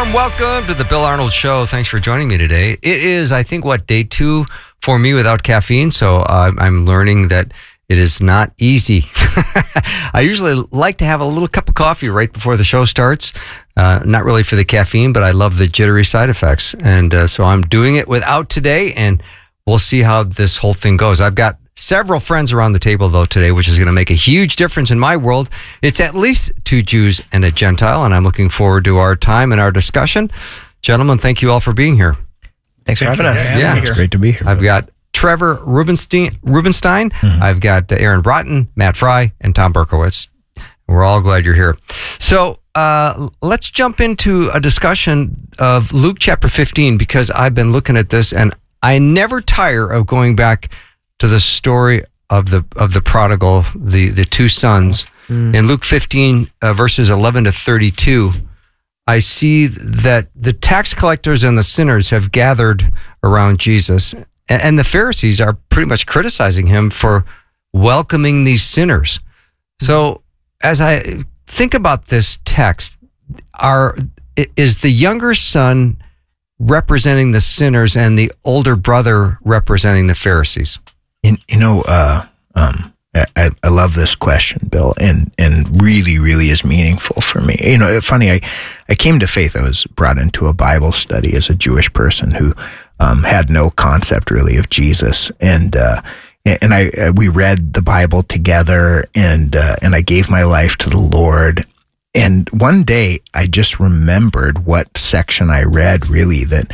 warm welcome to the Bill Arnold Show. Thanks for joining me today. It is, I think, day 2 for me without caffeine, so I'm learning that it is not easy. I usually like to have a little cup of coffee right before the show starts. Not really for the caffeine, but I love the jittery side effects. And so I'm doing it without today, and we'll see how this whole thing goes. I've got several friends around the table, though, today, which is going to make a huge difference in my world. It's at least 2 Jews and a Gentile, and I'm looking forward to our time and our discussion. Gentlemen, thank you all for being here. Thanks for having us. Yeah, it's great to be here. I've got Trevor Rubenstein. Mm-hmm. I've got Aaron Broughton, Matt Fry, and Tom Berkowitz. We're all glad you're here. So let's jump into a discussion of Luke chapter 15, because I've been looking at this, and I never tire of going back to the story of the prodigal, the 2 sons. In Luke 15, verses 11 to 32, I see that the tax collectors and the sinners have gathered around Jesus, and the Pharisees are pretty much criticizing him for welcoming these sinners. So as I think about this text, is the younger son representing the sinners and the older brother representing the Pharisees? I love this question, Bill, and really is meaningful for me. It's funny, I came to faith. I was brought into a Bible study as a Jewish person who had no concept really of Jesus, and we read the Bible together, and I gave my life to the Lord. And one day I just remembered what section I read really that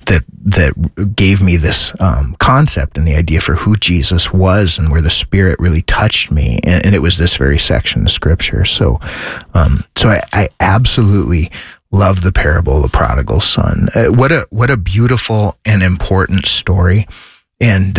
gave me this concept and the idea for who Jesus was and where the Spirit really touched me, and it was this very section of Scripture. So I absolutely love the parable of the prodigal son. What a beautiful and important story, and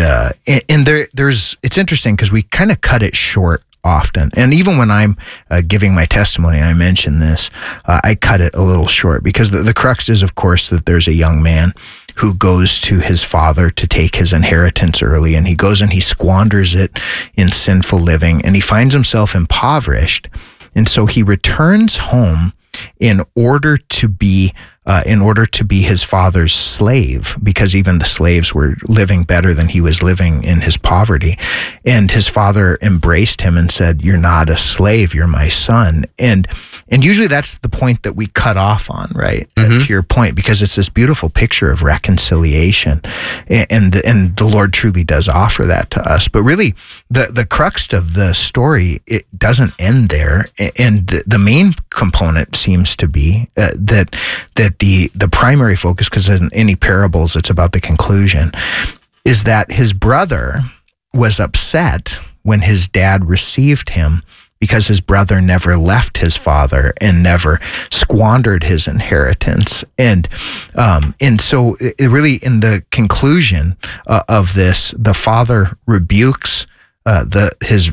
it's interesting because we kind of cut it short often. And even when I'm giving my testimony, I mention this, I cut it a little short because the crux is, of course, that there's a young man who goes to his father to take his inheritance early, and he goes and he squanders it in sinful living, and he finds himself impoverished. And so he returns home in order to be his father's slave, because even the slaves were living better than he was living in his poverty. And his father embraced him and said, "You're not a slave, you're my son." And usually that's the point that we cut off on, right? Mm-hmm. To your point, because it's this beautiful picture of reconciliation, and the Lord truly does offer that to us. But really, the crux of the story, it doesn't end there, and the main component seems to be that the primary focus, because in any parables it's about the conclusion, is that his brother was upset when his dad received him, because his brother never left his father and never squandered his inheritance. And so it really, in the conclusion of this, the father rebukes the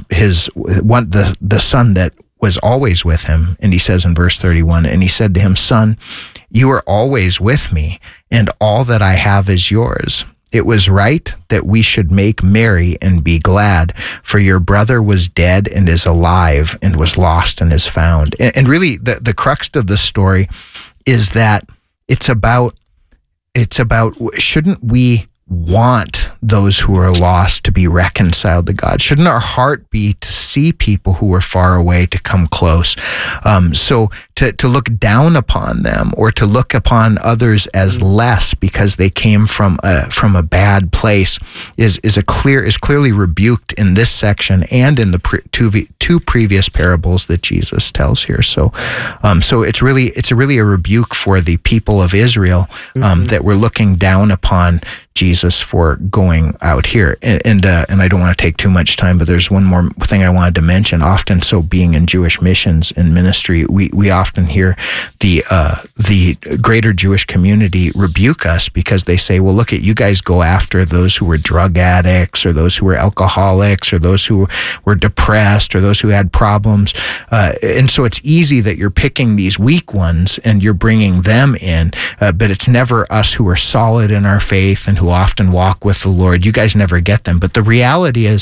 son that was always with him. And he says in verse 31, "And he said to him, 'Son, you are always with me, and all that I have is yours. It was right that we should make merry and be glad, for your brother was dead and is alive, and was lost and is found.'" And really, the crux of the story is that it's about shouldn't we want those who are lost to be reconciled to God? Shouldn't our heart be to see people who are far away to come close? So to look down upon them, or to look upon others as less because they came from a bad place, is clearly rebuked in this section and in the two previous parables that Jesus tells here. So it's really a rebuke for the people of Israel, that we're looking down upon Jesus for going out here. And I don't want to take too much time, but there's one more thing I wanted to mention. Often, so being in Jewish missions and ministry, we often hear the greater Jewish community rebuke us because they say, well, look, you guys go after those who were drug addicts, or those who were alcoholics, or those who were depressed, or those who had problems. And so it's easy that you're picking these weak ones and you're bringing them in, but it's never us who are solid in our faith and who often walk with the Lord. You guys never get them. But the reality is,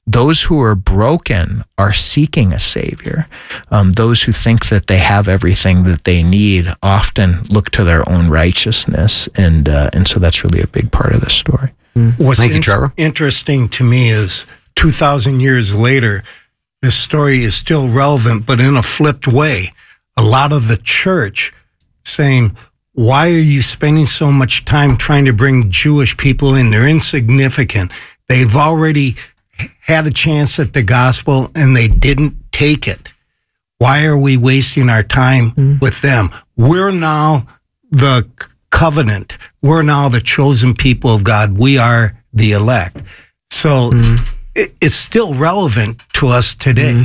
those who are broken are seeking a Savior. Those who think that they have everything that they need often look to their own righteousness, and so that's really a big part of the story. What's Thank you, Trevor. interesting to me is 2,000 years later, this story is still relevant, but in a flipped way. A lot of the church saying, why are you spending so much time trying to bring Jewish people in? They're insignificant. They've already had a chance at the gospel and they didn't take it. Why are we wasting our time with them? We're now the covenant. We're now the chosen people of God. We are the elect. So it's still relevant to us today.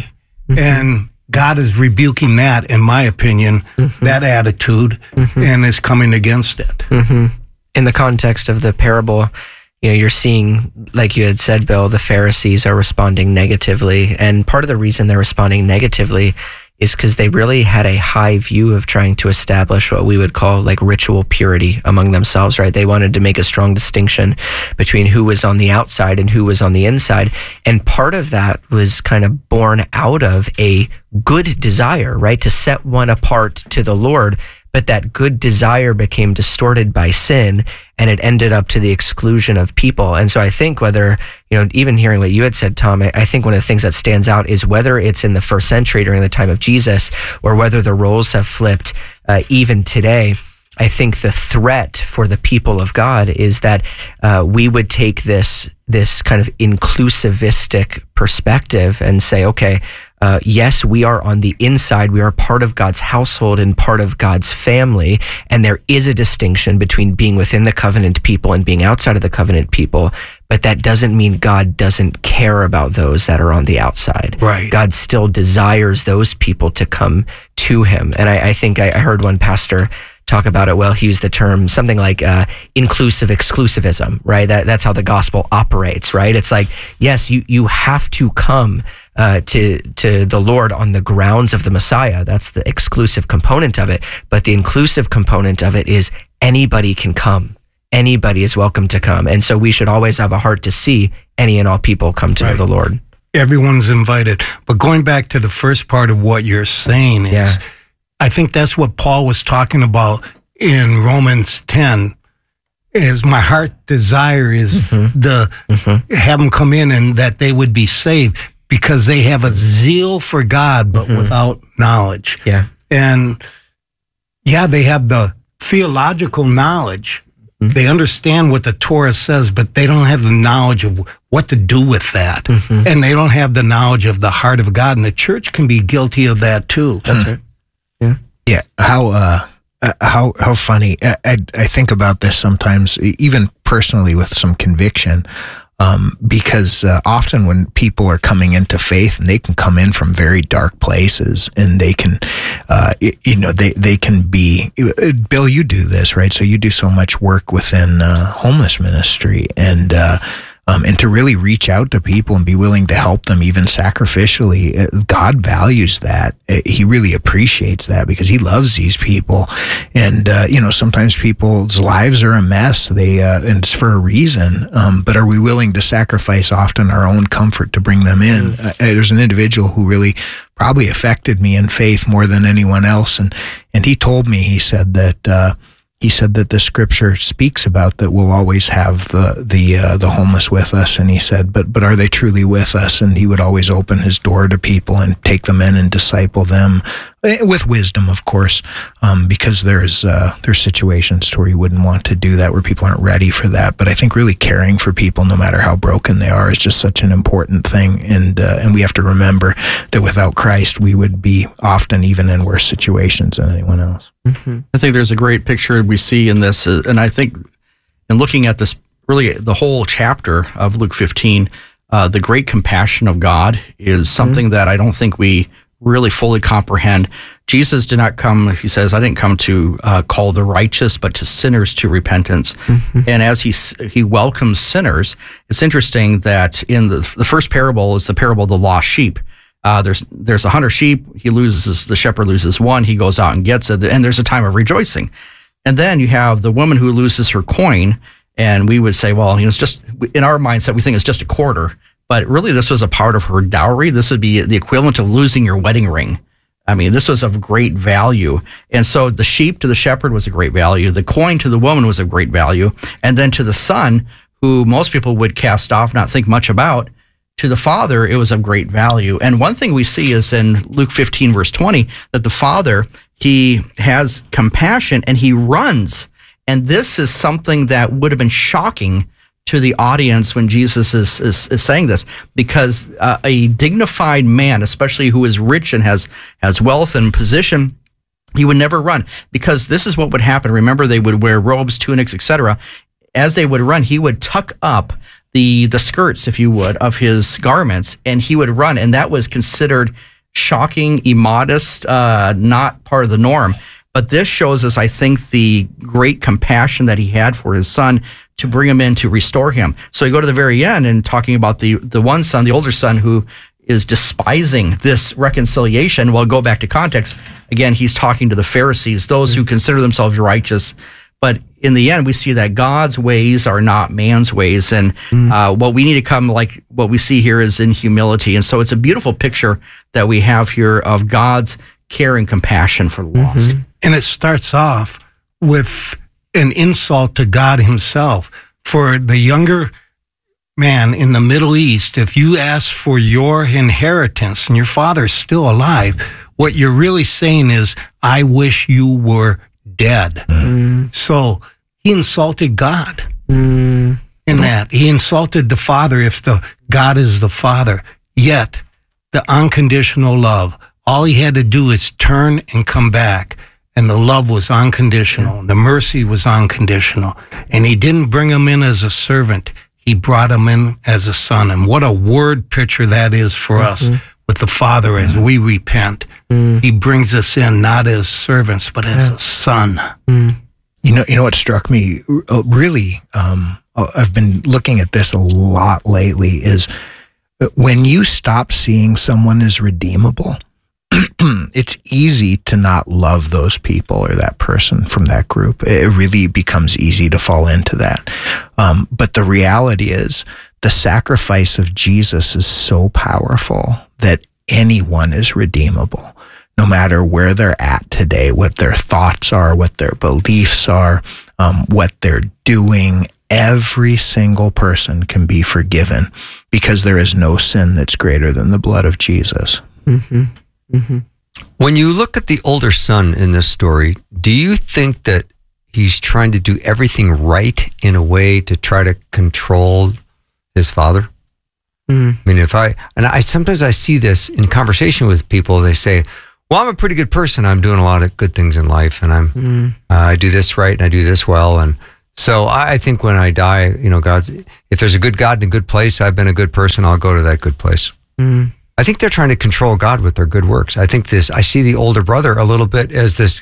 And God is rebuking that, in my opinion, that attitude, and is coming against it. In the context of the parable, you're seeing, like you had said, Bill, the Pharisees are responding negatively. And part of the reason they're responding negatively is because they really had a high view of trying to establish what we would call like ritual purity among themselves, right? They wanted to make a strong distinction between who was on the outside and who was on the inside. And part of that was kind of born out of a good desire, right? To set one apart to the Lord. But that good desire became distorted by sin, and it ended up to the exclusion of people. And so I think whether, even hearing what you had said, Tom, I think one of the things that stands out is whether it's in the first century during the time of Jesus or whether the roles have flipped even today. I think the threat for the people of God is that we would take this kind of inclusivistic perspective and say, okay, yes, we are on the inside. We are part of God's household and part of God's family. And there is a distinction between being within the covenant people and being outside of the covenant people. But that doesn't mean God doesn't care about those that are on the outside. Right. God still desires those people to come to him. And I think I heard one pastor talk about it. Well, he used the term something like inclusive exclusivism, right? That's how the gospel operates, right? It's like, yes, you have to come to the Lord on the grounds of the Messiah. That's the exclusive component of it. But the inclusive component of it is anybody can come. Anybody is welcome to come. And so we should always have a heart to see any and all people come to know the Lord. Everyone's invited. But going back to the first part of what you're saying is, I think that's what Paul was talking about in Romans 10, is my heart desire is have them come in and that they would be saved because they have a zeal for God, but without knowledge. Yeah. And they have the theological knowledge. They understand what the Torah says, but they don't have the knowledge of what to do with that. And they don't have the knowledge of the heart of God. And the church can be guilty of that too. That's right. Yeah, how funny. I think about this sometimes, even personally with some conviction, because often when people are coming into faith, and they can come in from very dark places, and they can, they can be. Bill, you do this, right? So you do so much work within homeless ministry, and to really reach out to people and be willing to help them even sacrificially. God values that. He really appreciates that because he loves these people. And, sometimes people's lives are a mess. And it's for a reason. But are we willing to sacrifice often our own comfort to bring them in? There's an individual who really probably affected me in faith more than anyone else. And he told me, he said that the scripture speaks about that we'll always have the homeless with us. And he said, but are they truly with us? And he would always open his door to people and take them in and disciple them with wisdom, of course, because there's situations where you wouldn't want to do that, where people aren't ready for that. But I think really caring for people, no matter how broken they are, is just such an important thing. And we have to remember that without Christ, we would be often even in worse situations than anyone else. I think there's a great picture we see in this, and I think in looking at this, really the whole chapter of Luke 15, the great compassion of God is something that I don't think we really fully comprehend. Jesus did not come, he says, I didn't come to call the righteous, but to sinners to repentance. And as he welcomes sinners, it's interesting that in the first parable is the parable of the lost sheep. There's 100 sheep. The shepherd loses one. He goes out and gets it, and there's a time of rejoicing. And then you have the woman who loses her coin, and we would say, well, it's just, in our mindset, we think it's just a quarter. but really this was a part of her dowry. This would be the equivalent of losing your wedding ring. I mean, this was of great value. And so the sheep to the shepherd was a great value. The coin to the woman was of great value. And then to the son, who most people would cast off, not think much about, to the father, it was of great value. And one thing we see is in Luke 15, verse 20, that the father, he has compassion and he runs. And this is something that would have been shocking to the audience when Jesus is saying this, because a dignified man, especially who is rich and has wealth and position, he would never run, because this is what would happen. Remember, they would wear robes, tunics, etc. As they would run, he would tuck up the skirts, if you would, of his garments, and he would run. And that was considered shocking, immodest, not part of the norm. But this shows us, I think, the great compassion that he had for his son to bring him in to restore him. So you go to the very end and talking about the one son, the older son, who is despising this reconciliation. Well, go back to context. Again, he's talking to the Pharisees, those who consider themselves righteous. But in the end, we see that God's ways are not man's ways. And what we need to come, like what we see here, is in humility. And so it's a beautiful picture that we have here of God's care and compassion for the lost. And it starts off with an insult to God himself. For the younger man in the Middle East, if you ask for your inheritance and your father's still alive, what you're really saying is, I wish you were dead. So he insulted God in that. He insulted the Father, if the God is the Father. Yet the unconditional love, all he had to do is turn and come back. And the love was unconditional. The mercy was unconditional. And he didn't bring him in as a servant. He brought him in as a son. And what a word picture that is for us with the Father as we repent. He brings us in not as servants, but as a son. You know what struck me really, I've been looking at this a lot lately, is when you stop seeing someone as redeemable, it's easy to not love those people or that person from that group. It really becomes easy to fall into that. But the reality is, the sacrifice of Jesus is so powerful that anyone is redeemable, no matter where they're at today, what their thoughts are, what their beliefs are, what they're doing. Every single person can be forgiven, because there is no sin that's greater than the blood of Jesus. When you look at the older son in this story, do you think that he's trying to do everything right in a way to try to control his father? I mean, I sometimes I see this in conversation with people. They say, well, I'm a pretty good person. I'm doing a lot of good things in life, and I do this right and I do this well. And so I think when I die, if there's a good God in a good place, I've been a good person, I'll go to that good place. I think they're trying to control God with their good works. I see the older brother a little bit as this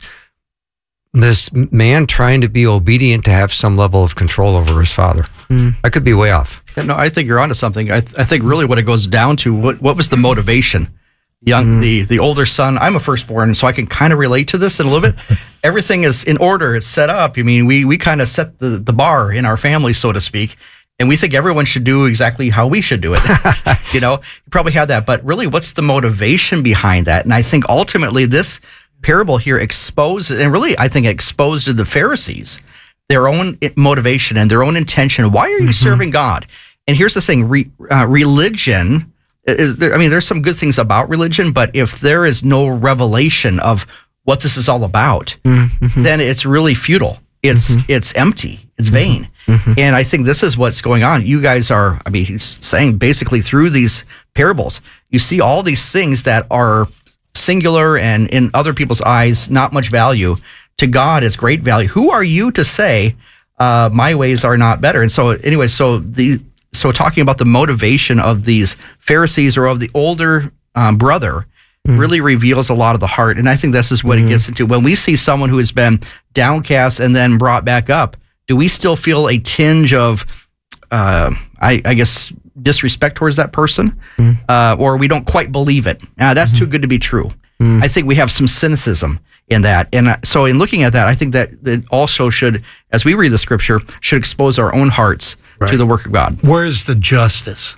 man trying to be obedient to have some level of control over his father. I could be way off. Yeah, no, I think you're onto something. I think really what it goes down to, what was the motivation? The older son, I'm a firstborn, so I can kind of relate to this in a little bit. Everything is in order. It's set up. I mean, we kind of set the bar in our family, so to speak. And we think everyone should do exactly how we should do it. You probably had that. But really, what's the motivation behind that? And I think ultimately this parable here exposed to the Pharisees their own motivation and their own intention. Why are you serving God? And here's the thing, religion, there's some good things about religion, but if there is no revelation of what this is all about, then it's really futile. It's empty. It's vain. And I think this is what's going on. You guys are, he's saying basically through these parables, you see all these things that are singular and in other people's eyes, not much value. To God is great value. Who are you to say, my ways are not better? And so anyway, so talking about the motivation of these Pharisees or of the older brother really reveals a lot of the heart. And I think this is what it gets into. When we see someone who has been downcast and then brought back up, do we still feel a tinge of, I guess, disrespect towards that person? Or we don't quite believe it? That's too good to be true. I think we have some cynicism in that. And so in looking at that, I think that it also should, as we read the scripture, should expose our own hearts to the work of God. Where's the justice?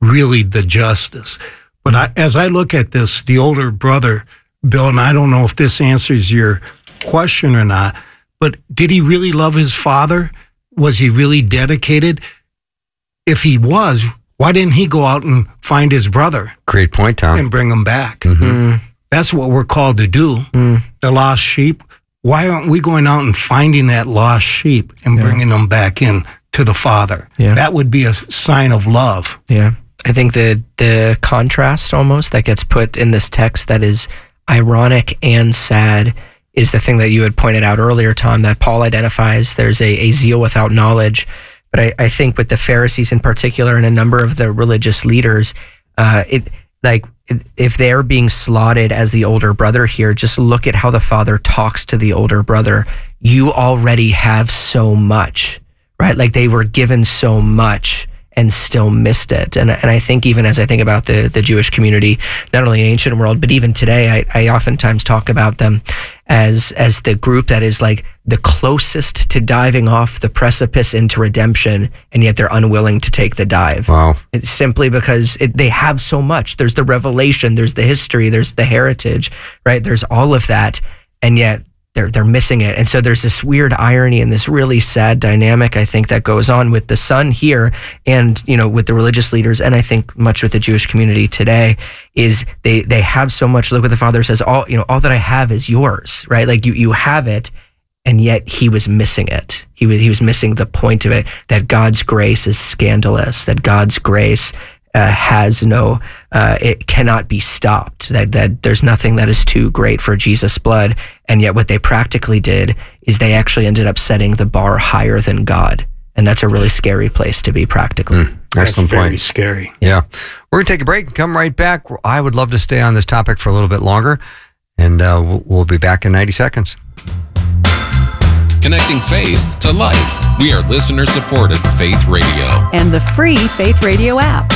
really the justice. But as I look at this, the older brother, Bill, and I don't know if this answers your question or not, but did he really love his father? Was he really dedicated? If he was, why didn't he go out and find his brother? Great point, Tom. And bring him back? That's what we're called to do. The lost sheep. Why aren't we going out and finding that lost sheep and bringing them back in to the Father? That would be a sign of love. Yeah. I think the contrast almost that gets put in this text that is ironic and sad is the thing that you had pointed out earlier, Tom, that Paul identifies. There's a zeal without knowledge. But I think with the Pharisees in particular and a number of the religious leaders, if they're being slotted as the older brother here, just look at how the father talks to the older brother. You already have so much, right? Like they were given so much and still missed it. And I think even as I think about the Jewish community, not only in the ancient world, but even today, I oftentimes talk about them as the group that is like the closest to diving off the precipice into redemption, and yet they're unwilling to take the dive. Wow. It's simply because they have so much. There's the revelation, there's the history, there's the heritage, right? There's all of that, and yet they're missing it. And so there's this weird irony and this really sad dynamic, I think, that goes on with the son here and, with the religious leaders, and I think much with the Jewish community today, is they have so much. Look what the father says, all that I have is yours, right? Like you have it, and yet he was missing it. He was missing the point of it, that God's grace is scandalous, that God's grace has no, it cannot be stopped, that there's nothing that is too great for Jesus' blood. And yet what they practically did is they actually ended up setting the bar higher than God. And that's a really scary place to be practically. Excellent That's very point. scary. Yeah. We're going to take a break and come right back. I would love to stay on this topic for a little bit longer, and we'll be back in 90 seconds. Connecting faith to life. We are listener-supported Faith Radio. And the free Faith Radio app.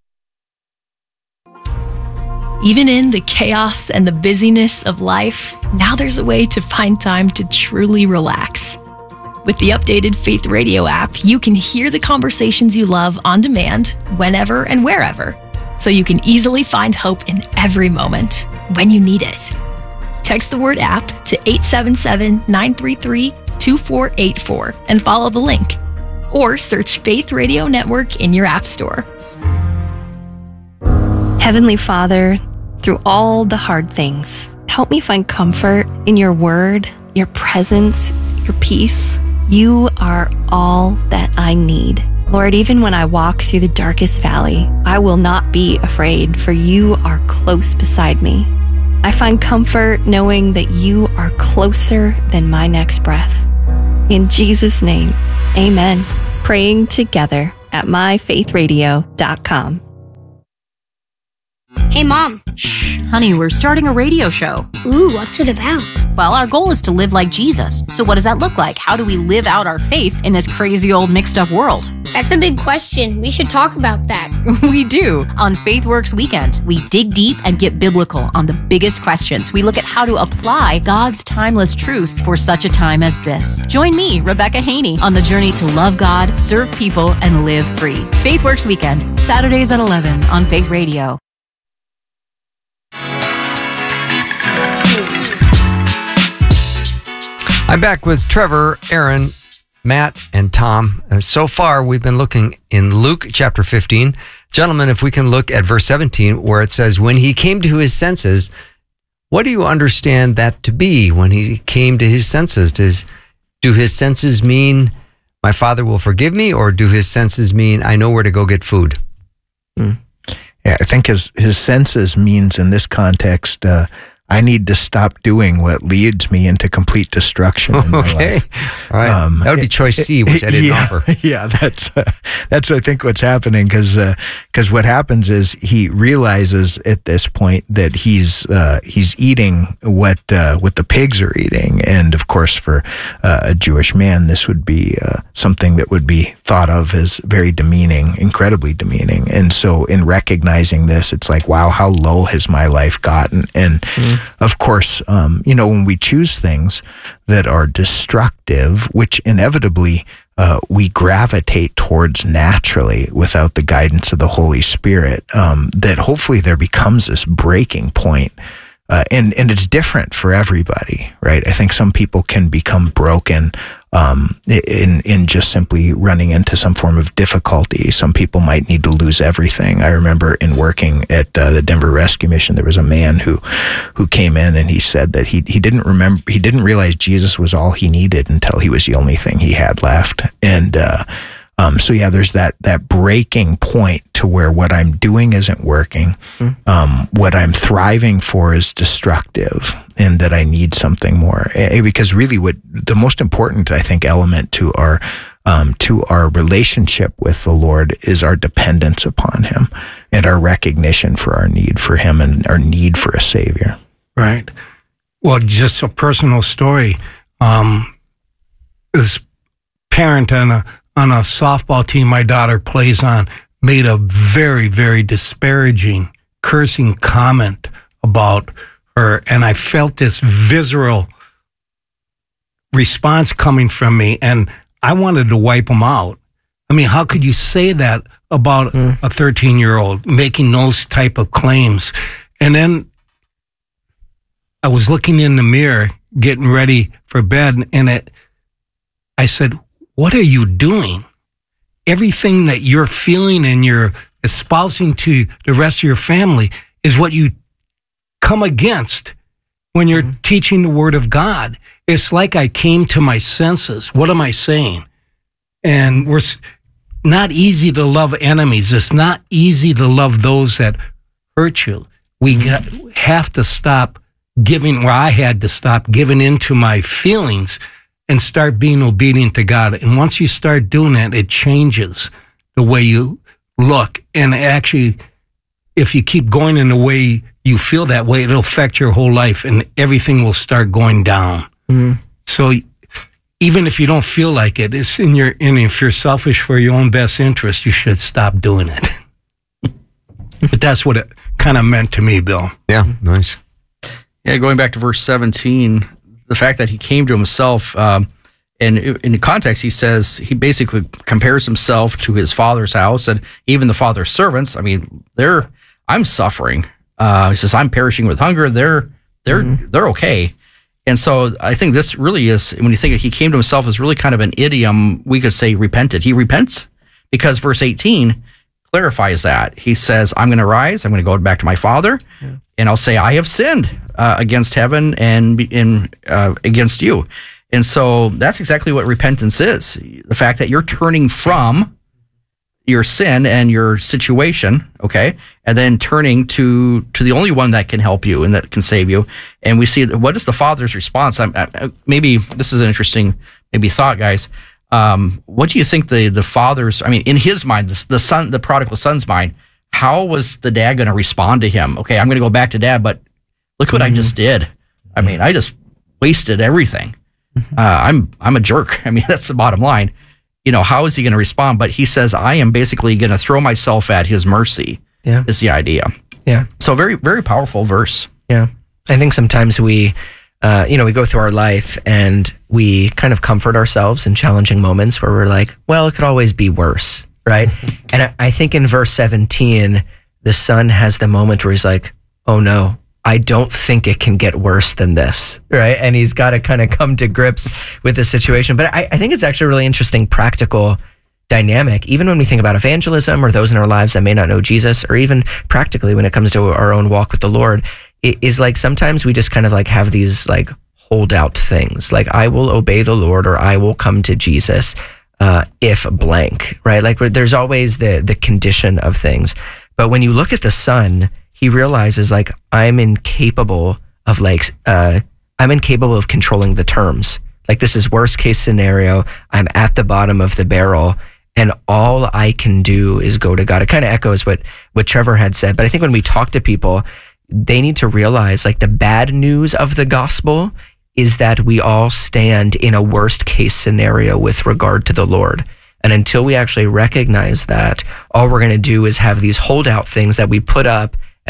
Even in the chaos and the busyness of life, now there's a way to find time to truly relax. With the updated Faith Radio app, you can hear the conversations you love on demand, whenever and wherever, so you can easily find hope in every moment when you need it. Text the word app to 877-933-2484 and follow the link, or search Faith Radio Network in your app store. Heavenly Father, through all the hard things, help me find comfort in your word, your presence, your peace. You are all that I need. Lord, even when I walk through the darkest valley, I will not be afraid, for you are close beside me. I find comfort knowing that you are closer than my next breath. In Jesus' name, amen. Praying together at myfaithradio.com. Hey, Mom. Shh, honey, we're starting a radio show. Ooh, what's it about? Well, our goal is to live like Jesus. So what does that look like? How do we live out our faith in this crazy old mixed up world? That's a big question. We should talk about that. We do. On FaithWorks Weekend, we dig deep and get biblical on the biggest questions. We look at how to apply God's timeless truth for such a time as this. Join me, Rebecca Haney, on the journey to love God, serve people, and live free. FaithWorks Weekend, Saturdays at 11 on Faith Radio. I'm back with Trevor, Aaron, Matt, and Tom. So far, we've been looking in Luke chapter 15. Gentlemen, if we can look at verse 17, where it says, when he came to his senses, what do you understand that to be when he came to his senses? Do his senses mean my father will forgive me, or do his senses mean I know where to go get food? Yeah, I think his senses means in this context, I need to stop doing what leads me into complete destruction in my life. All right. That would be choice C, which I didn't offer. Yeah, that's I think what's happening, because what happens is he realizes at this point that he's eating what the pigs are eating, and of course for a Jewish man this would be something that would be thought of as very demeaning, incredibly demeaning. And so in recognizing this, it's like, wow, how low has my life gotten? And of course, when we choose things that are destructive, destructive, which inevitably we gravitate towards naturally without the guidance of the Holy Spirit, that hopefully there becomes this breaking point. And it's different for everybody, right? I think some people can become broken in just simply running into some form of difficulty. Some people might need to lose everything. I remember in working at the Denver Rescue Mission, there was a man who came in and he said that he didn't realize Jesus was all he needed until he was the only thing he had left. And so yeah, there's that breaking point to where what I'm doing isn't working. What I'm thriving for is destructive, and that I need something more. Because really, what the most important, I think, element to our relationship with the Lord is our dependence upon Him and our recognition for our need for Him and our need for a Savior. Right. Well, just a personal story. This parent on a softball team my daughter plays on made a very, very disparaging, cursing comment about her, and I felt this visceral response coming from me, and I wanted to wipe them out. I mean, how could you say that about a 13-year-old making those type of claims? And then I was looking in the mirror, getting ready for bed, and I said, what are you doing? Everything that you're feeling and you're espousing to the rest of your family is what you come against when you're teaching the Word of God. It's like I came to my senses. What am I saying? And we're not easy to love enemies. It's not easy to love those that hurt you. We have to stop giving, or I had to stop giving into my feelings and start being obedient to God. And once you start doing that, it changes the way you look. And actually, if you keep going in the way you feel that way, it'll affect your whole life and everything will start going down. So even if you don't feel like it, it's and if you're selfish for your own best interest, you should stop doing it. But that's what it kind of meant to me, Bill. Yeah, nice. Yeah, going back to verse 17, the fact that he came to himself, and in the context, he says, he basically compares himself to his father's house, and even the father's servants. I mean, I'm suffering. He says, I'm perishing with hunger. They're okay. And so I think this really is, when you think he came to himself, is really kind of an idiom. We could say repented. He repents because verse 18 clarifies that. He says, I'm going to rise. I'm going to go back to my father, and I'll say, I have sinned against heaven and against you. And so that's exactly what repentance is. The fact that you're turning from your sin and your situation, okay, and then turning to the only one that can help you and that can save you. And we see, what is the father's response? Maybe this is an interesting thought, guys. What do you think the father's, in his mind, the prodigal son's mind, how was the dad going to respond to him? Okay, I'm going to go back to dad, but look what I just did. I just wasted everything. I'm a jerk. That's the bottom line. How is he going to respond? But he says, I am basically going to throw myself at his mercy. Yeah, is the idea. Yeah. So very, very powerful verse. Yeah. I think sometimes we go through our life and we kind of comfort ourselves in challenging moments where we're like, well, it could always be worse, right? And I think in verse 17, the son has the moment where he's like, oh no, I don't think it can get worse than this, right? And he's got to kind of come to grips with the situation. But I think it's actually a really interesting practical dynamic, even when we think about evangelism or those in our lives that may not know Jesus, or even practically when it comes to our own walk with the Lord. It is like sometimes we just kind of like have these like holdout things, like I will obey the Lord or I will come to Jesus if blank, right? Like there's always the condition of things. But when you look at the son, he realizes like I'm incapable of controlling the terms. Like this is worst case scenario. I'm at the bottom of the barrel and all I can do is go to God. It kind of echoes what Trevor had said. But I think when we talk to people, they need to realize like the bad news of the gospel is that we all stand in a worst case scenario with regard to the Lord. And until we actually recognize that, all we're going to do is have these holdout things that we put up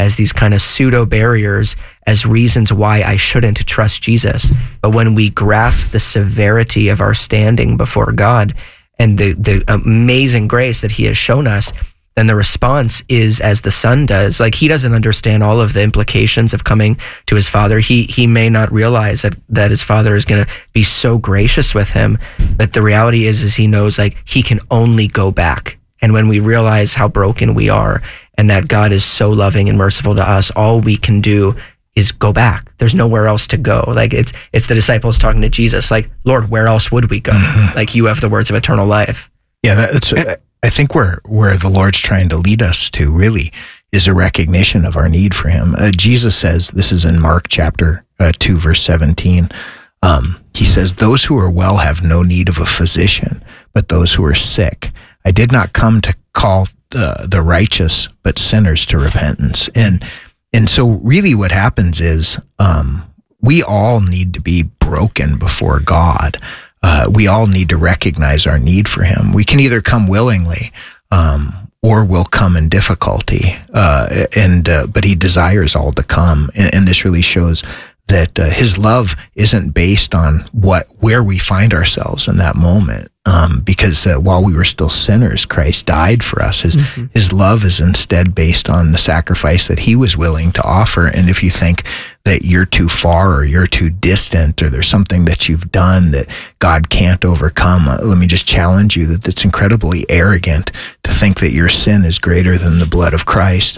as these kind of pseudo barriers, as reasons why I shouldn't trust Jesus. But when we grasp the severity of our standing before God and the amazing grace that he has shown us, then the response is as the son does. Like, he doesn't understand all of the implications of coming to his father. He may not realize that his father is going to be so gracious with him. But the reality is he knows, like, he can only go back. And when we realize how broken we are and that God is so loving and merciful to us, all we can do is go back. There's nowhere else to go. Like, it's the disciples talking to Jesus, like, Lord, where else would we go? Like, you have the words of eternal life. Yeah, that's, I think where the Lord's trying to lead us to really is a recognition of our need for him. Jesus says, this is in Mark chapter 2, verse 17. He says, those who are well have no need of a physician, but those who are sick. I did not come to call the righteous, but sinners to repentance. And so really what happens is we all need to be broken before God. We all need to recognize our need for him. We can either come willingly or we'll come in difficulty. But he desires all to come. And this really shows that his love isn't based on where we find ourselves in that moment. Because while we were still sinners, Christ died for us. His love is instead based on the sacrifice that he was willing to offer. And if you think that you're too far or you're too distant or there's something that you've done that God can't overcome, let me just challenge you that it's incredibly arrogant to think that your sin is greater than the blood of Christ.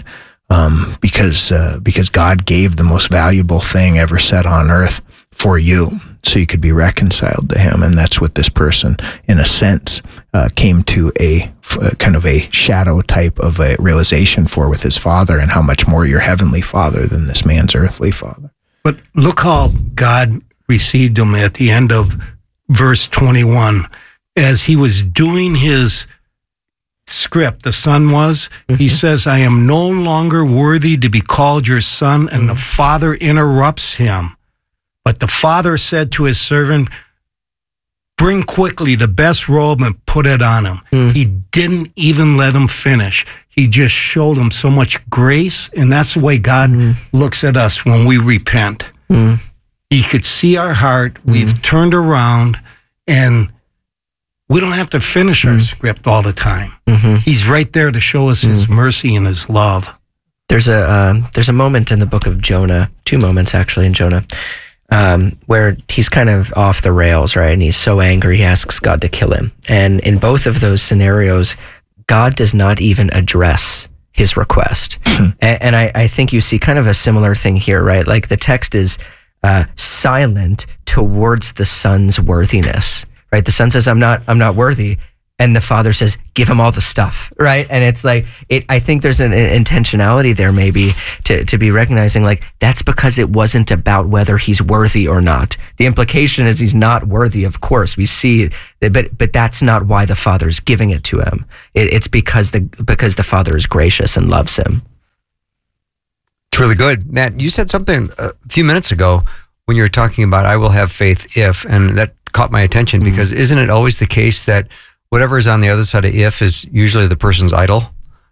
Because God gave the most valuable thing ever set on earth for you, so you could be reconciled to him. And that's what this person, in a sense, came to a kind of a shadow type of a realization for with his father, and how much more your heavenly father than this man's earthly father. But look how God received him at the end of verse 21. As he was doing his script, the son was, he says, I am no longer worthy to be called your son, and the father interrupts him. But the father said to his servant, bring quickly the best robe and put it on him. He didn't even let him finish. He just showed him so much grace, and that's the way God looks at us when we repent. He could see our heart. We've turned around, and we don't have to finish our script all the time. He's right there to show us his mercy and his love. There's a moment in the book of Jonah, 2 moments actually in Jonah, where he's kind of off the rails, right? And he's so angry, he asks God to kill him. And in both of those scenarios, God does not even address his request. And I think you see kind of a similar thing here, right? Like, the text is silent towards the son's worthiness, right? The son says, I'm not worthy. And the father says, give him all the stuff, right? And it's like, I think there's an intentionality there maybe to be recognizing, like, that's because it wasn't about whether he's worthy or not. The implication is he's not worthy, of course. We see that, but that's not why the father's giving it to him. It's because the father is gracious and loves him. It's really good. Matt, you said something a few minutes ago when you were talking about I will have faith if, and that caught my attention because isn't it always the case that whatever is on the other side of if is usually the person's idol?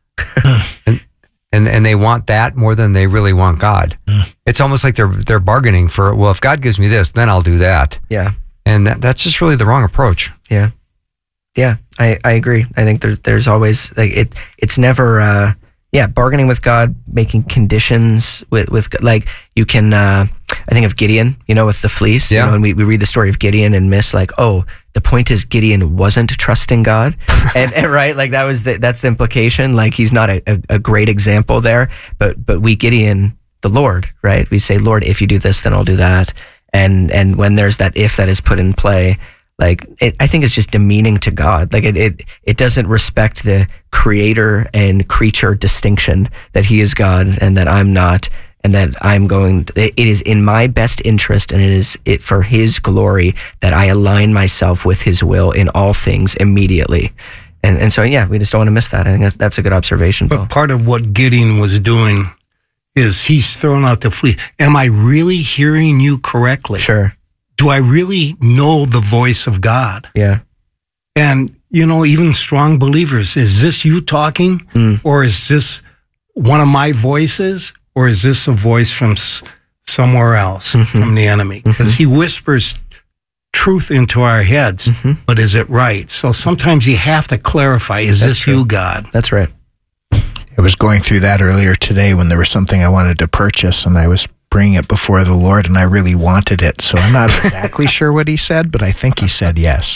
and they want that more than they really want God. It's almost like they're bargaining for, well, if God gives me this, then I'll do that. Yeah. And that's just really the wrong approach. Yeah. Yeah, I agree. I think there's always, like, it's never, bargaining with God, making conditions with like, you can, I think of Gideon, with the fleece, and we read the story of Gideon and miss, like, oh, the point is Gideon wasn't trusting God. and right, like that's the implication. Like, he's not a great example there, but we Gideon the Lord, right? We say, Lord, if you do this, then I'll do that. And when there's that if that is put in play, like, I think it's just demeaning to God. Like, it doesn't respect the creator and creature distinction that he is God and that I'm not, and that it is in my best interest, and it for his glory that I align myself with his will in all things immediately. And so, we just don't want to miss that. I think that's a good observation, Bill. But part of what Gideon was doing is he's throwing out the fleece. Am I really hearing you correctly? Sure. Do I really know the voice of God? Yeah. And, even strong believers, is this you talking? Or is this one of my voices? or is this a voice from somewhere else, from the enemy? Because he whispers truth into our heads, but is it right? So sometimes you have to clarify, is this you, God? That's right. I was going through that earlier today when there was something I wanted to purchase, and I was bringing it before the Lord, and I really wanted it. So I'm not exactly sure what he said, but I think he said yes.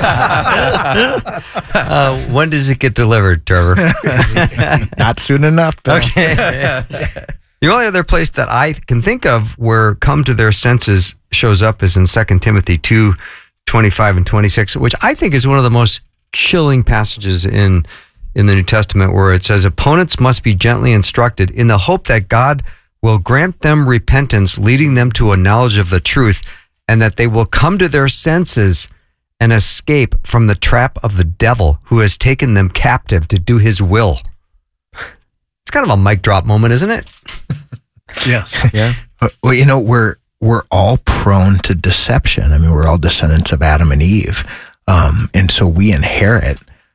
When does it get delivered, Trevor? Not soon enough, Bill. Okay. The only other place that I can think of where come to their senses shows up is in 2 Timothy 2:25 and 26, which I think is one of the most chilling passages in the New Testament, where it says, opponents must be gently instructed in the hope that God will grant them repentance, leading them to a knowledge of the truth, and that they will come to their senses and escape from the trap of the devil who has taken them captive to do his will. It's kind of a mic drop moment, isn't it? Yes. Yeah. Well, you know, we're all prone to deception. I mean, we're all descendants of Adam and Eve. And so we inherit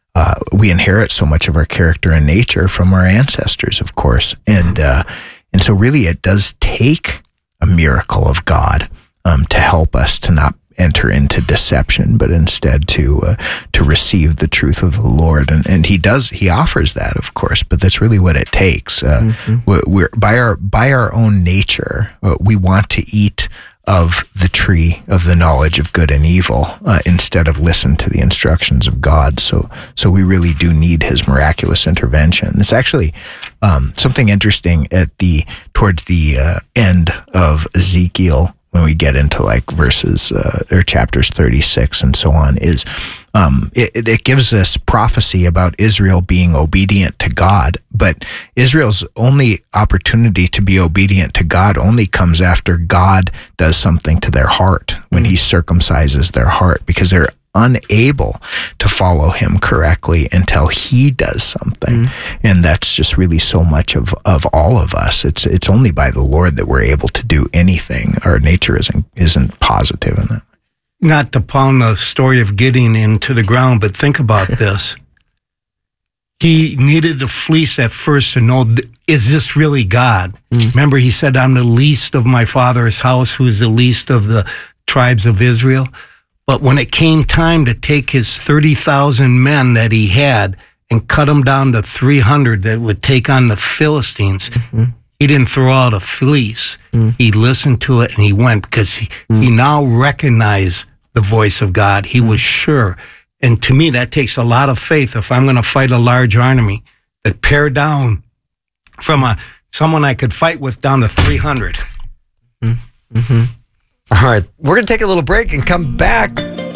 so much of our character and nature from our ancestors, of course. And so really it does take a miracle of God to help us to not enter into deception, but instead to receive the truth of the Lord. And he offers that, of course, but that's really what it takes. We're by our own nature, we want to eat of the tree of the knowledge of good and evil instead of listen to the instructions of God. So we really do need his miraculous intervention. It's actually something interesting towards the end of Ezekiel, when we get into like verses or chapters 36 and so on, is it gives us prophecy about Israel being obedient to God, but Israel's only opportunity to be obedient to God only comes after God does something to their heart, when he circumcises their heart, because they're unable to follow him correctly until he does something. And that's just really so much of all of us. It's only by the Lord that we're able to do anything. Our nature isn't positive in that. Not to pound the story of getting into the ground, but think about this. He needed the fleece at first to know, is this really God? Remember, he said, I'm the least of my father's house, who is the least of the tribes of Israel. But when it came time to take his 30,000 men that he had and cut them down to 300 that would take on the Philistines, he didn't throw out a fleece. He listened to it and he went, because he now recognized the voice of God. He was sure. And to me, that takes a lot of faith. If I'm going to fight a large army, that pare down from someone I could fight with down to 300. All right, we're going to take a little break and come back.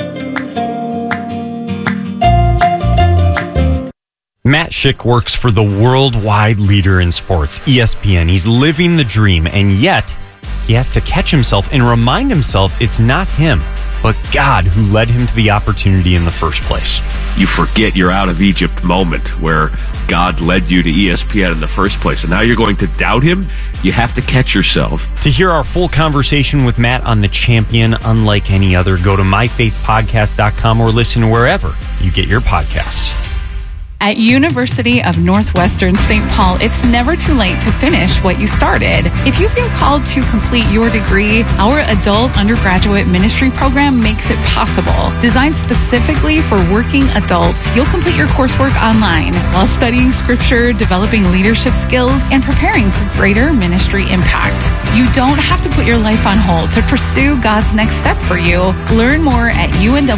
Matt Schick works for the worldwide leader in sports, ESPN. He's living the dream, and yet he has to catch himself and remind himself it's not him, but God who led him to the opportunity in the first place. You forget your out of Egypt moment where God led you to ESPN in the first place, and now you're going to doubt him? You have to catch yourself. To hear our full conversation with Matt on The Champion, unlike any other, go to myfaithpodcast.com or listen wherever you get your podcasts. At University of Northwestern St. Paul, it's never too late to finish what you started. If you feel called to complete your degree, our adult undergraduate ministry program makes it possible. Designed specifically for working adults, you'll complete your coursework online while studying scripture, developing leadership skills, and preparing for greater ministry impact. You don't have to put your life on hold to pursue God's next step for you. Learn more at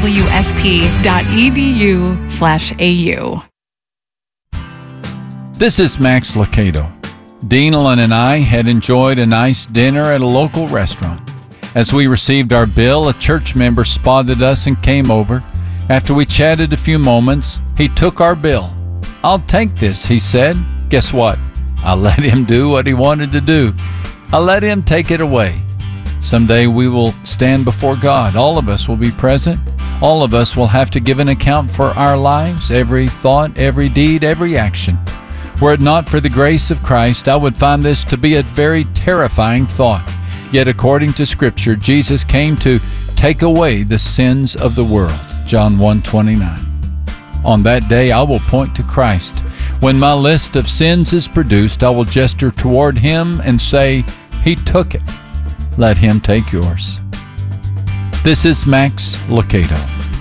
unwsp.edu/au. This is Max Lucado. Deanlin and I had enjoyed a nice dinner at a local restaurant. As we received our bill, a church member spotted us and came over. After we chatted a few moments, he took our bill. "I'll take this," he said. Guess what? I let him do what he wanted to do. I let him take it away. Someday we will stand before God. All of us will be present. All of us will have to give an account for our lives, every thought, every deed, every action. Were it not for the grace of Christ, I would find this to be a very terrifying thought. Yet according to Scripture, Jesus came to take away the sins of the world. John 1:29. On that day I will point to Christ. When my list of sins is produced, I will gesture toward him and say, he took it. Let him take yours. This is Max Lucado.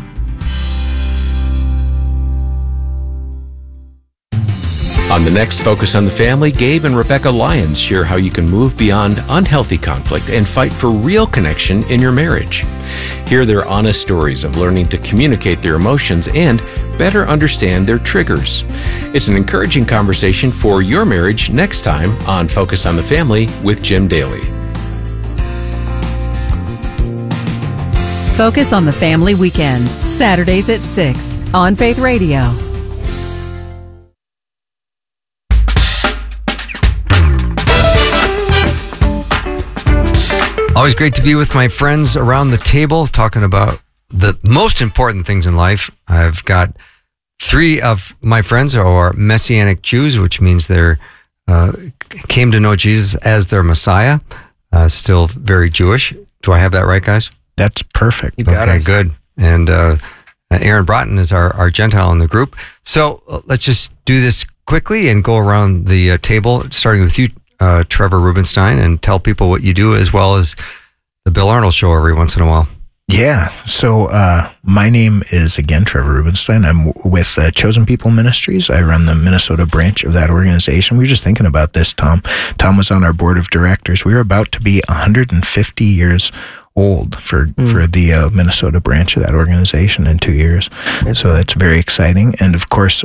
On the next Focus on the Family, Gabe and Rebecca Lyons share how you can move beyond unhealthy conflict and fight for real connection in your marriage. Hear their honest stories of learning to communicate their emotions and better understand their triggers. It's an encouraging conversation for your marriage next time on Focus on the Family with Jim Daly. Focus on the Family Weekend, Saturdays at 6 on Faith Radio. Always great to be with my friends around the table talking about the most important things in life. I've got 3 of my friends who are Messianic Jews, which means they came to know Jesus as their Messiah, still very Jewish. Do I have that right, guys? That's perfect. You got it. Good. And Aaron Broughton is our Gentile in the group. So let's just do this quickly and go around the table, starting with you, Trevor Rubenstein, and tell people what you do, as well as the Bill Arnold Show every once in a while. Yeah. So my name is, again, Trevor Rubenstein. I'm with Chosen People Ministries. I run the Minnesota branch of that organization. We were just thinking about this, Tom. Tom was on our board of directors. We were about to be 150 years old for the Minnesota branch of that organization in 2 years. So that's very exciting. And of course,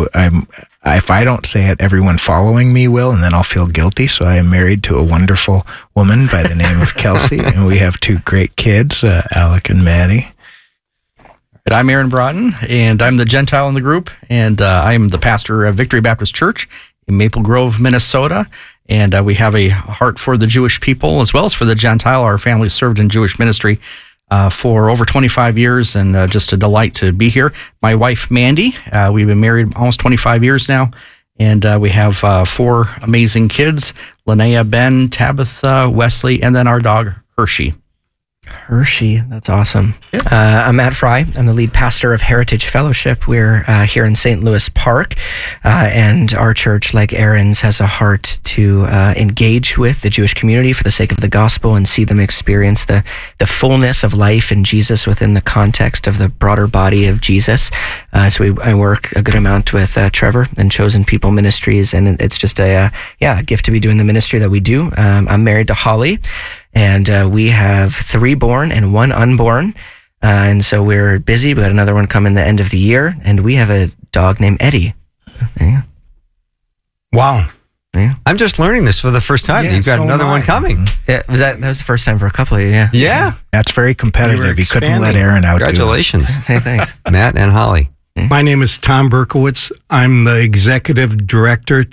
if I don't say it, everyone following me will, and then I'll feel guilty. So I am married to a wonderful woman by the name of Kelsey, and we have 2 great kids, Alec and Maddie. And I'm Aaron Broughton, and I'm the Gentile in the group, and I'm the pastor of Victory Baptist Church in Maple Grove, Minnesota. And we have a heart for the Jewish people as well as for the Gentile. Our family served in Jewish ministry for over 25 years, and just a delight to be here. My wife, Mandy, we've been married almost 25 years now, and we have 4 amazing kids, Linnea, Ben, Tabitha, Wesley, and then our dog, Hershey. Hershey, that's awesome. I'm Matt Fry. I'm the lead pastor of Heritage Fellowship. We're here in St. Louis Park, and our church, like Aaron's, has a heart to engage with the Jewish community for the sake of the gospel and see them experience the fullness of life in Jesus within the context of the broader body of Jesus. So I work a good amount with Trevor and Chosen People Ministries, and it's just a gift to be doing the ministry that we do. I'm married to Holly, and we have 3 born and 1 unborn. And so we're busy. We got another one coming the end of the year. And we have a dog named Eddie. There you go. Wow. Yeah. I'm just learning this for the first time. Yeah, You've got so another one coming. Yeah, that was the first time for a couple of you, yeah. Yeah. That's very competitive. You couldn't let Aaron out. Congratulations. Hey, thanks. Matt and Holly. My name is Tom Berkowitz. I'm the executive director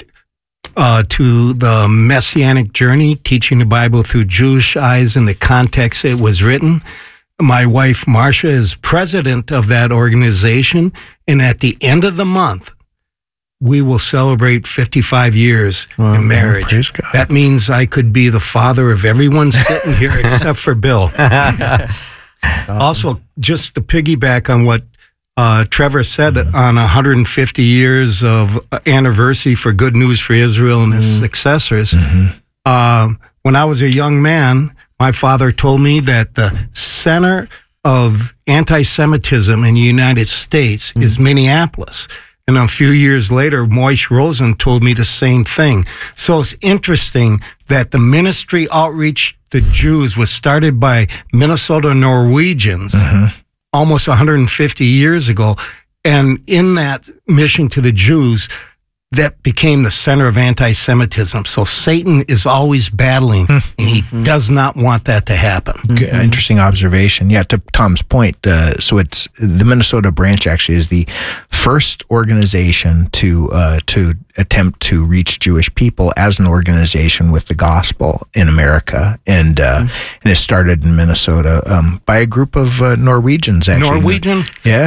to the Messianic Journey, teaching the Bible through Jewish eyes in the context it was written. My wife, Marcia, is president of that organization. And at the end of the month, we will celebrate 55 years in marriage. Praise God. That means I could be the father of everyone sitting here except for Bill. Awesome. Also, just to piggyback on what Trevor said, on 150 years of anniversary for Good News for Israel and his successors, when I was a young man, my father told me that the center of anti-Semitism in the United States is Minneapolis. And a few years later, Moish Rosen told me the same thing. So it's interesting that the ministry outreach to Jews was started by Minnesota Norwegians almost 150 years ago. And in that mission to the Jews, that became the center of anti-Semitism. So Satan is always battling, and he does not want that to happen. Interesting observation. Yeah, to Tom's point, so it's the Minnesota branch actually is the first organization to attempt to reach Jewish people as an organization with the gospel in America, and it started in Minnesota by a group of Norwegians. Actually, Norwegian,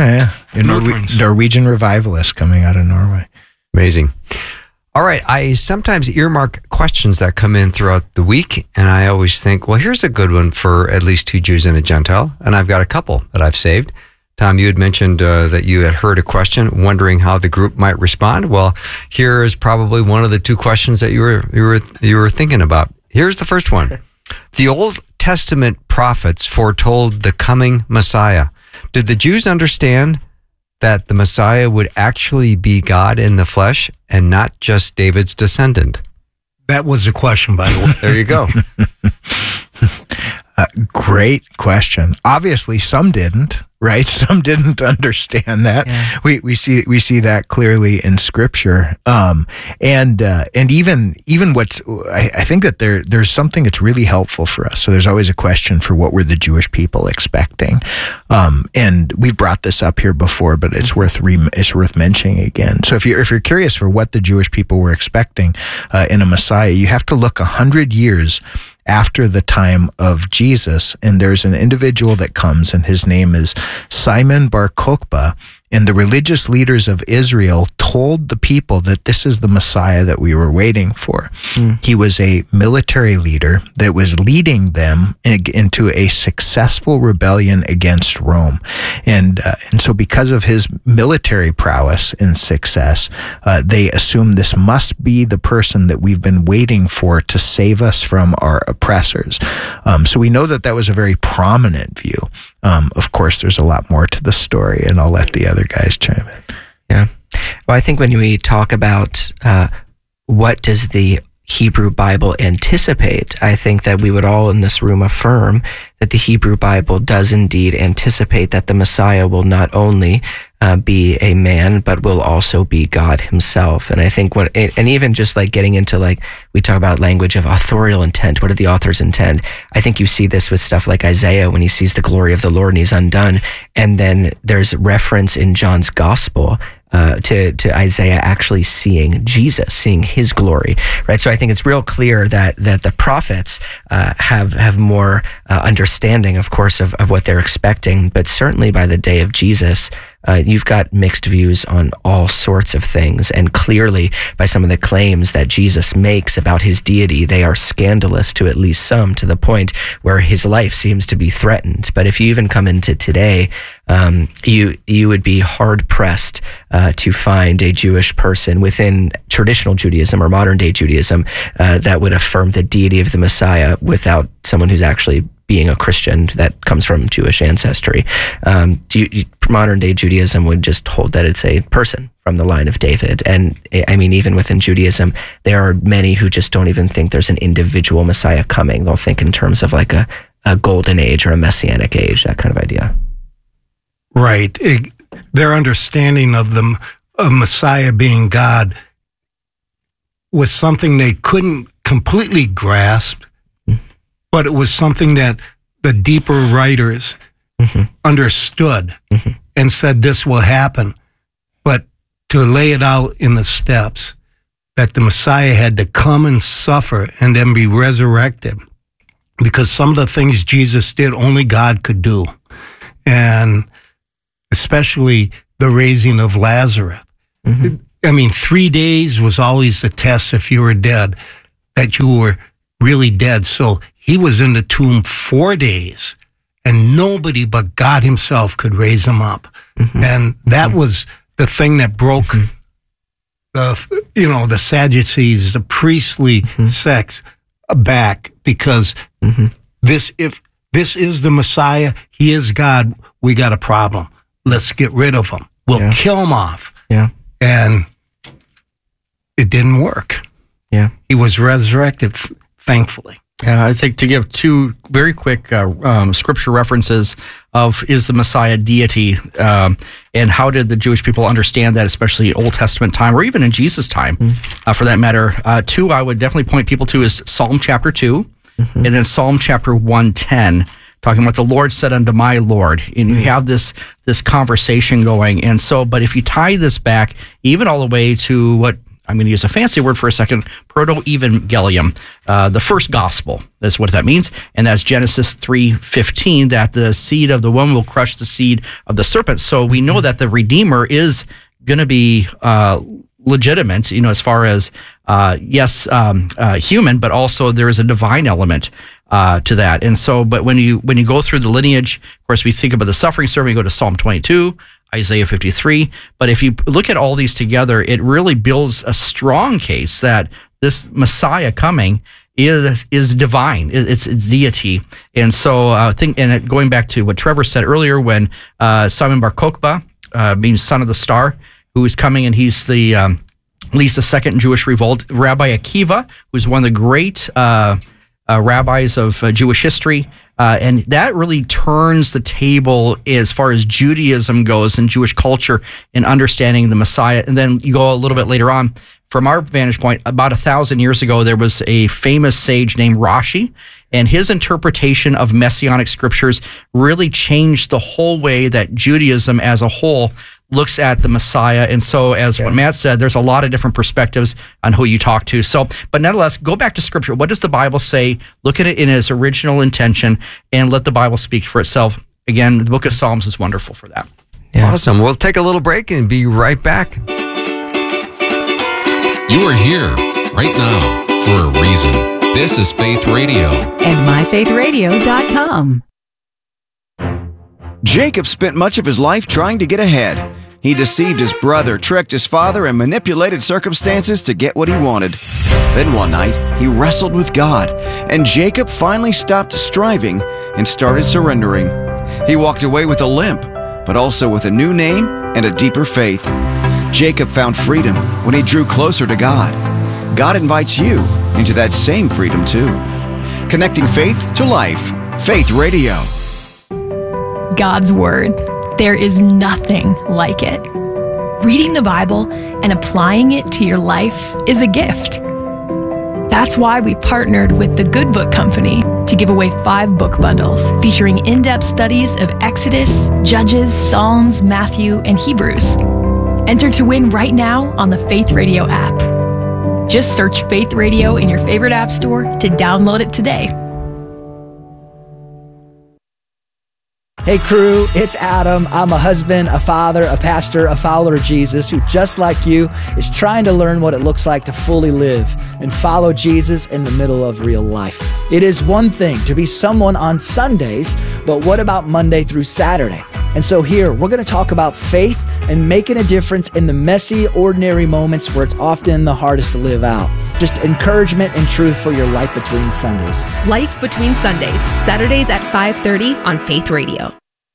Norwegian revivalists coming out of Norway. Amazing. All right. I sometimes earmark questions that come in throughout the week, and I always think, well, here's a good one for at least 2 Jews and a Gentile. And I've got a couple that I've saved. Tom, you had mentioned that you had heard a question, wondering how the group might respond. Well, here is probably one of the two questions that you were thinking about. Here's the first one. The Old Testament prophets foretold the coming Messiah. Did the Jews understand that the Messiah would actually be God in the flesh and not just David's descendant? That was a question, by the way. There you go. Great question. Obviously, some didn't, right? Some didn't understand that. Yeah. We see that clearly in Scripture, and even what's I think that there's something that's really helpful for us. So there's always a question for what were the Jewish people expecting, and we've brought this up here before, but it's worth mentioning again. So if you're curious for what the Jewish people were expecting in a Messiah, you have to look 100 years after the time of Jesus, and there's an individual that comes, and his name is Simon Bar Kokhba, and the religious leaders of Israel told the people that this is the Messiah that we were waiting for. He was a military leader that was leading them into a successful rebellion against Rome. And so because of his military prowess and success, they assumed this must be the person that we've been waiting for to save us from our oppressors. So we know that was a very prominent view. Of course, there's a lot more to the story, and I'll let the other guys chime in. Yeah. Well, I think when we talk about what does the Hebrew Bible anticipate, I think that we would all in this room affirm that the Hebrew Bible does indeed anticipate that the Messiah will not only be a man, but will also be God himself. And I think and even just like getting into like, we talk about language of authorial intent. What did the authors intend? I think you see this with stuff like Isaiah when he sees the glory of the Lord and he's undone. And then there's reference in John's gospel to Isaiah actually seeing Jesus, seeing his glory, right? So I think it's real clear that the prophets have more understanding, of course, of what they're expecting, but certainly by the day of Jesus, you've got mixed views on all sorts of things, and clearly by some of the claims that Jesus makes about his deity, they are scandalous to at least some, to the point where his life seems to be threatened. But if you even come into today, you would be hard pressed to find a Jewish person within traditional Judaism or modern day Judaism that would affirm the deity of the Messiah without someone who's actually being a Christian that comes from Jewish ancestry. Modern day Judaism would just hold that it's a person from the line of David. And I mean, even within Judaism, there are many who just don't even think there's an individual Messiah coming. They'll think in terms of like a golden age or a messianic age, that kind of idea. Right. Their understanding of the Messiah being God was something they couldn't completely grasp, but it was something that the deeper writers understood and said this will happen. But to lay it out in the steps, that the Messiah had to come and suffer and then be resurrected, because some of the things Jesus did, only God could do. And especially the raising of Lazarus. I mean, 3 days was always the test if you were dead, that you were really dead. So he was in the tomb 4 days, and nobody but God himself could raise him up. And that was the thing that broke the Sadducees, the priestly sects back, because if this is the Messiah, he is God, we got a problem. Let's get rid of him. We'll kill him off. Yeah. And it didn't work. Yeah. He was resurrected, thankfully. I think to give two very quick scripture references of is the Messiah deity, and how did the Jewish people understand that, especially in Old Testament time or even in Jesus' time, for that matter. Two I would definitely point people to is Psalm chapter 2 and then Psalm chapter 110, talking about the Lord said unto my Lord. And you have this conversation going. And so, but if you tie this back even all the way to what, I'm going to use a fancy word for a second, proto-evangelium, the first gospel. That's what that means. And that's Genesis 3:15, that the seed of the woman will crush the seed of the serpent. So we know that the Redeemer is going to be legitimate, as far as, human, but also there is a divine element to that. And so, but when you go through the lineage, of course, we think about the suffering servant, you go to Psalm 22, Isaiah 53. But if you look at all these together, it really builds a strong case that this Messiah coming is divine. It's deity. And so going back to what Trevor said earlier, when Simon Bar Kokhba, means son of the star, who is coming, and he's leads the second Jewish revolt. Rabbi Akiva, who's one of the great rabbis of Jewish history, and that really turns the table as far as Judaism goes and Jewish culture in understanding the Messiah. And then you go a little bit later on, from our vantage point, about 1,000 years ago, there was a famous sage named Rashi, and his interpretation of Messianic scriptures really changed the whole way that Judaism as a whole looks at the Messiah. And so, as what Matt said, there's a lot of different perspectives on who you talk to. So, but nonetheless, go back to Scripture. What does the Bible say? Look at it in its original intention and let the Bible speak for itself. Again, the book of Psalms is wonderful for that. Yeah. Awesome. We'll take a little break and be right back. You are here right now for a reason. This is Faith Radio. And myfaithradio.com. Jacob spent much of his life trying to get ahead. He deceived his brother, tricked his father, and manipulated circumstances to get what he wanted. Then one night, he wrestled with God, and Jacob finally stopped striving and started surrendering. He walked away with a limp, but also with a new name and a deeper faith. Jacob found freedom when he drew closer to God. God invites you into that same freedom too. Connecting faith to life. Faith Radio. God's Word. There is nothing like it. Reading the Bible and applying it to your life is a gift. That's why we partnered with the Good Book Company to give away 5 book bundles featuring in-depth studies of Exodus, Judges, Psalms, Matthew, and Hebrews. Enter to win right now on the Faith Radio app. Just search Faith Radio in your favorite app store to download it today. Hey crew, it's Adam. I'm a husband, a father, a pastor, a follower of Jesus who, just like you, is trying to learn what it looks like to fully live and follow Jesus in the middle of real life. It is one thing to be someone on Sundays, but what about Monday through Saturday? And so here, we're going to talk about faith and making a difference in the messy, ordinary moments where it's often the hardest to live out. Just encouragement and truth for your life between Sundays. Life Between Sundays, Saturdays at 5:30 on Faith Radio.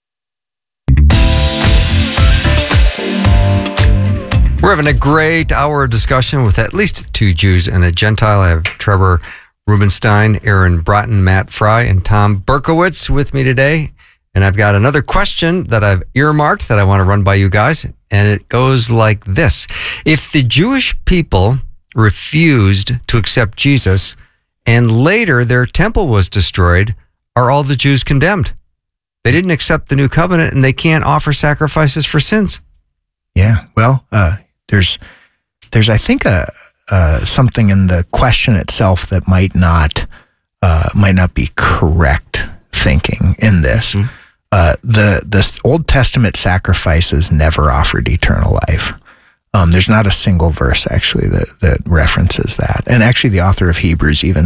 We're having a great hour of discussion with at least 2 Jews and a Gentile. I have Trevor Rubenstein, Aaron Broughton, Matt Fry, and Tom Berkowitz with me today. And I've got another question that I've earmarked that I want to run by you guys. And it goes like this. If the Jewish people refused to accept Jesus and later their temple was destroyed, are all the Jews condemned? They didn't accept the new covenant and they can't offer sacrifices for sins. Yeah, well, there's I think something in the question itself that might not be correct thinking in this. The Old Testament sacrifices never offered eternal life. There's not a single verse actually that references that. And actually the author of Hebrews even